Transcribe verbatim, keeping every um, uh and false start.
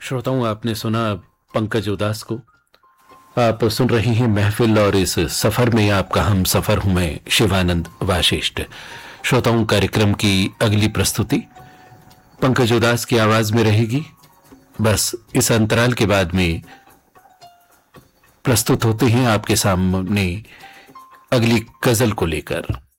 श्रोताओं, आपने सुना पंकज उदास को। आप सुन रही हैं महफिल और इस सफर में आपका हम सफर हूं मैं शिवानंद वाशिष्ठ। श्रोताओं, कार्यक्रम की अगली प्रस्तुति पंकज उदास की आवाज में रहेगी। बस इस अंतराल के बाद में प्रस्तुत होते हैं आपके सामने अगली गजल को लेकर।